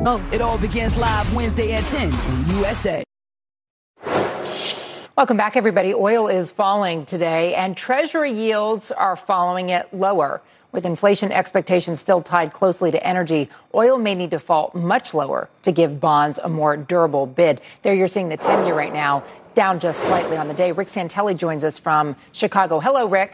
It all begins live Wednesday at 10 in USA. Welcome back, everybody. Oil is falling today, and Treasury yields are following it lower. With inflation expectations still tied closely to energy, oil may need to fall much lower to give bonds a more durable bid. There you're seeing the 10-year right now down just slightly on the day. Rick Santelli joins us from Chicago. Hello, Rick.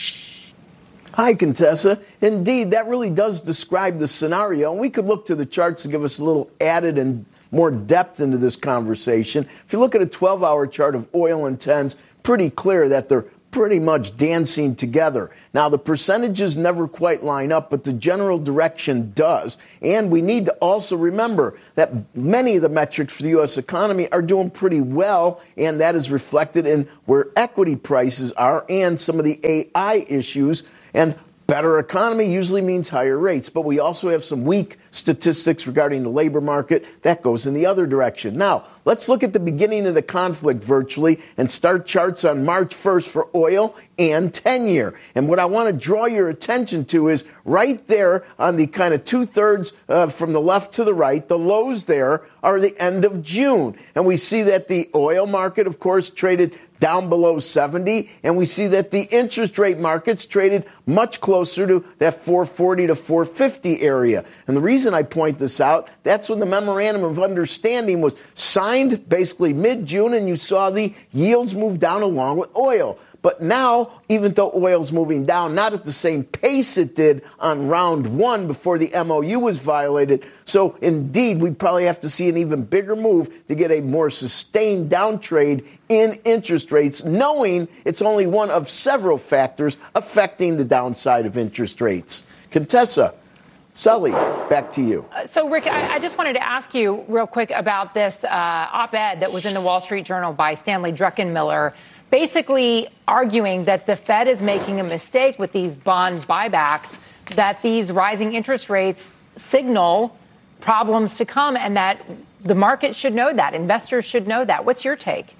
Hi, Contessa. Indeed, that really does describe the scenario. And we could look to the charts to give us a little added and more depth into this conversation. If you look at a 12-hour chart of oil and 10s, pretty clear that they're pretty much dancing together. Now, the percentages never quite line up, but the general direction does. And we need to also remember that many of the metrics for the U.S. economy are doing pretty well, and that is reflected in where equity prices are and some of the AI issues. And better economy usually means higher rates, but we also have some weak statistics regarding the labor market. That goes in the other direction. Now, let's look at the beginning of the conflict virtually and start charts on March 1st for oil and 10-year. And what I want to draw your attention to is right there on the kind of two-thirds from the left to the right, the lows there are the end of June. And we see that the oil market, of course, traded down below 70, and we see that the interest rate markets traded much closer to that 440 to 450 area. And the reason I point this out, that's when the Memorandum of Understanding was signed basically mid-June, and you saw the yields move down along with oil. But now, even though oil's moving down, not at the same pace it did on round one before the MOU was violated. So, indeed, we'd probably have to see an even bigger move to get a more sustained downtrade in interest rates, knowing it's only one of several factors affecting the downside of interest rates. Contessa, Sully, back to you. So, Rick, I just wanted to ask you real quick about this op-ed that was in the Wall Street Journal by Stanley Druckenmiller, basically arguing that the Fed is making a mistake with these bond buybacks, that these rising interest rates signal problems to come, and that the market should know that. Investors should know that. What's your take?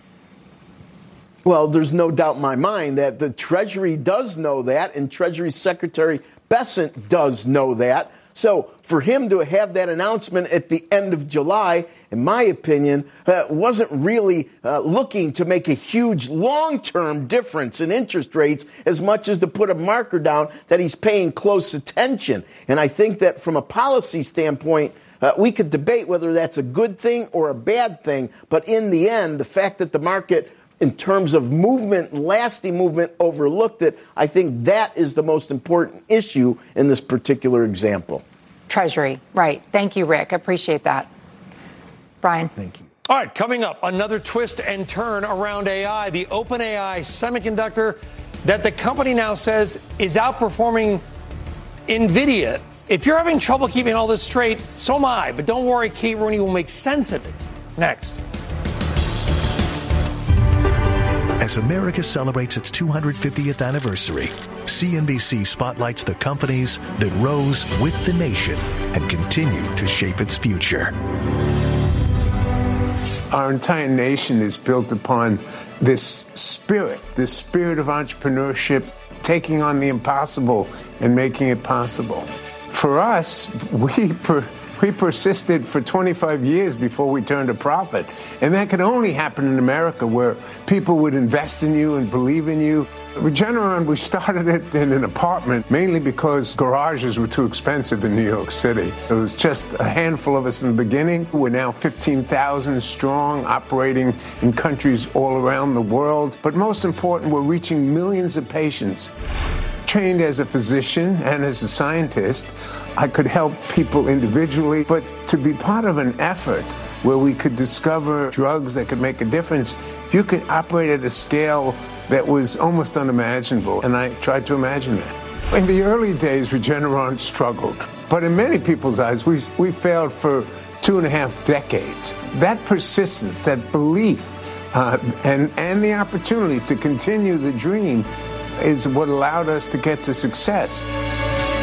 Well, there's no doubt in my mind that the Treasury does know that, and Treasury Secretary Bessent does know that. So for him to have that announcement at the end of July, in my opinion, wasn't really looking to make a huge long-term difference in interest rates as much as to put a marker down that he's paying close attention. And I think that from a policy standpoint, we could debate whether that's a good thing or a bad thing. But in the end, the fact that the market, in terms of movement, lasting movement, overlooked it, I think that is the most important issue in this particular example. Treasury, right. Thank you, Rick. I appreciate that. Brian. Thank you. All right, coming up, another twist and turn around AI. The OpenAI semiconductor that the company now says is outperforming NVIDIA. If you're having trouble keeping all this straight, so am I. But don't worry, Kate Rooney will make sense of it. Next. As America celebrates its 250th anniversary, CNBC spotlights the companies that rose with the nation and continue to shape its future. Our entire nation is built upon this spirit of entrepreneurship, taking on the impossible and making it possible. For us, we persisted for 25 years before we turned a profit. And that could only happen in America, where people would invest in you and believe in you. Regeneron, we started it in an apartment, mainly because garages were too expensive in New York City. It was just a handful of us in the beginning. We're now 15,000 strong, operating in countries all around the world. But most important, we're reaching millions of patients. Trained as a physician and as a scientist, I could help people individually, but to be part of an effort where we could discover drugs that could make a difference, you could operate at a scale that was almost unimaginable, and I tried to imagine that. In the early days, Regeneron struggled, but in many people's eyes, we failed for 2.5 decades. That persistence, that belief, and the opportunity to continue the dream is what allowed us to get to success.